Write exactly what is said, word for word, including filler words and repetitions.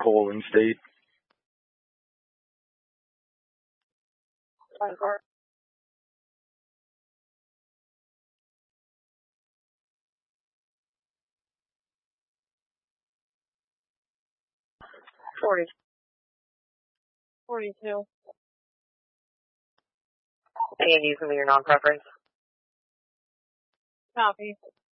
polling state. Forty. Forty-two. A and D's gonna be your non-preference. Copy.